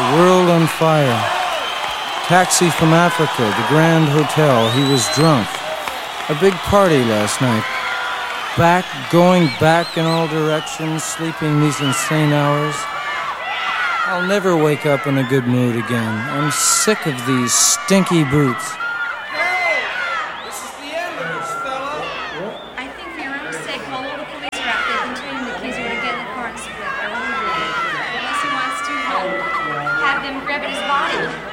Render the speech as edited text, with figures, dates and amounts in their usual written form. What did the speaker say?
The world on fire. Taxi from Africa, the Grand Hotel. He was drunk. A big party last night. Going back in all directions, sleeping these insane hours. I'll never wake up in a good mood again. I'm sick of these stinky brutes. Hey! This is the ambulance, fella. I think for your own sake, while all the police are out there, continue the keys are going to get in the car and split. I really do. Unless he wants to have them grab at his body.